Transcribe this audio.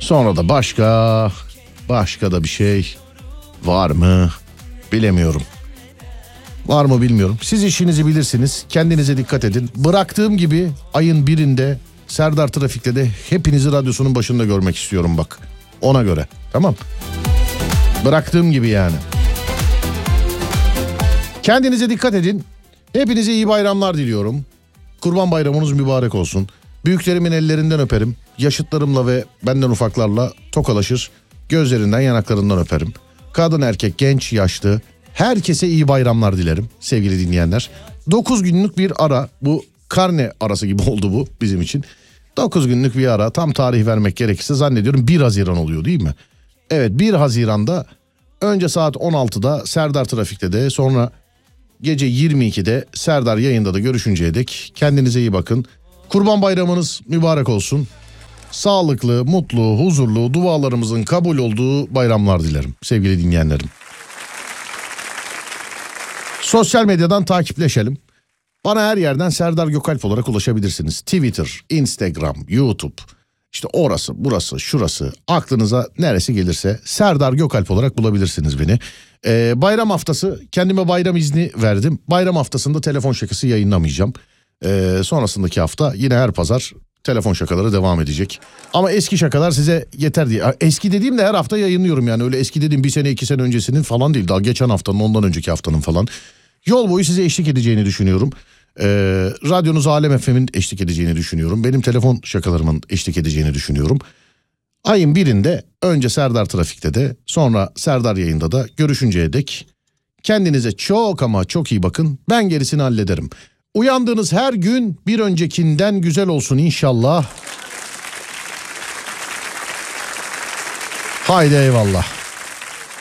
Sonra da başka da bir şey var mı bilemiyorum. Var mı bilmiyorum. Siz işinizi bilirsiniz. Kendinize dikkat edin. Bıraktığım gibi ayın 1'inde Serdar Trafik'te de hepinizi radyosunun başında görmek istiyorum bak. Ona göre. Tamam. Bıraktığım gibi yani. Kendinize dikkat edin. Hepinize iyi bayramlar diliyorum. Kurban bayramınız mübarek olsun. Büyüklerimin ellerinden öperim. Yaşıtlarımla ve benden ufaklarla tokalaşır. Gözlerinden, yanaklarından öperim. Kadın, erkek, genç, yaşlı herkese iyi bayramlar dilerim sevgili dinleyenler. 9 günlük bir ara, bu karne arası gibi oldu bu bizim için. 9 günlük bir ara, tam tarih vermek gerekirse zannediyorum 1 Haziran oluyor değil mi? Evet, 1 Haziran'da önce saat 16'da Serdar Trafik'te de, sonra gece 22'de Serdar yayında da görüşünceye dek kendinize iyi bakın. Kurban bayramınız mübarek olsun. Sağlıklı, mutlu, huzurlu, dualarımızın kabul olduğu bayramlar dilerim sevgili dinleyenlerim. Sosyal medyadan takipleşelim. Bana her yerden Serdar Gökalp olarak ulaşabilirsiniz. Twitter, Instagram, YouTube, işte orası, burası, şurası, aklınıza neresi gelirse Serdar Gökalp olarak bulabilirsiniz beni. Bayram haftası kendime bayram izni verdim. Bayram haftasında telefon şakası yayınlamayacağım. Sonrasındaki hafta yine her pazar telefon şakaları devam edecek. Ama eski şakalar size yeter diye. Eski dediğim de her hafta yayınlıyorum yani. Öyle eski dediğim 1 sene 2 sene öncesinin falan değil. Daha geçen haftanın, ondan önceki haftanın falan. Yol boyu size eşlik edeceğini düşünüyorum. Radyonuz Alem FM'in eşlik edeceğini düşünüyorum. Benim telefon şakalarımın eşlik edeceğini düşünüyorum. Ayın 1'inde önce Serdar Trafik'te de, sonra Serdar yayında da görüşünceye dek kendinize çok ama çok iyi bakın. Ben gerisini hallederim. Uyandığınız her gün bir öncekinden güzel olsun inşallah. Haydi eyvallah.